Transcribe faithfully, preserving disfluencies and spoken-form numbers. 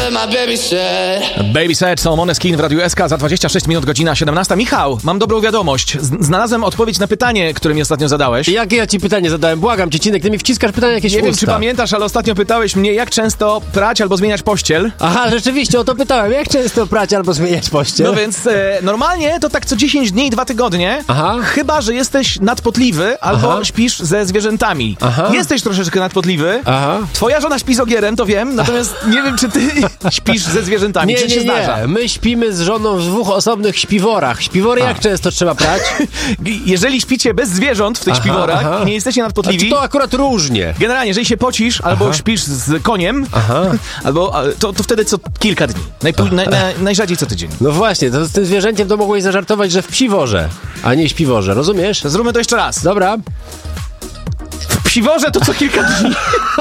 Baby Said, Solomon Skin w Radiu S K za dwadzieścia sześć minut, godzina siedemnasta. Michał, mam dobrą wiadomość. Z- znalazłem odpowiedź na pytanie, które mi ostatnio zadałeś. Jakie ja ci pytanie zadałem? Błagam cię, Cinek, ty mi wciskasz pytania jakieś Nie w wiem, usta. czy pamiętasz, ale ostatnio pytałeś mnie, jak często prać albo zmieniać pościel. Aha, rzeczywiście, o to pytałem. Jak często prać albo zmieniać pościel? No więc e, normalnie to tak co dziesięć dni i dwa tygodnie. Aha. Chyba że jesteś nadpotliwy albo Aha. śpisz ze zwierzętami. Aha. Jesteś troszeczkę nadpotliwy. Aha. Twoja żona śpi z ogierem, to wiem, natomiast nie wiem, czy ty śpisz ze zwierzętami. Nie, czy nie, się nie. zdarza? My śpimy z żoną w dwóch osobnych śpiworach. Śpiwory jak często trzeba prać? Jeżeli śpicie bez zwierząt w tych Aha, śpiworach aha. i nie jesteście nadpotliwi, Znaczy, to akurat różnie. generalnie, jeżeli się pocisz albo śpisz z koniem, Aha. albo a, to, to wtedy co kilka dni. Najpó- na, na, najrzadziej co tydzień. No właśnie, to z tym zwierzęciem to mogłeś zażartować, że w psiworze, a nie śpiworze, rozumiesz? Zróbmy to jeszcze raz. Dobra. W psiworze to co kilka dni.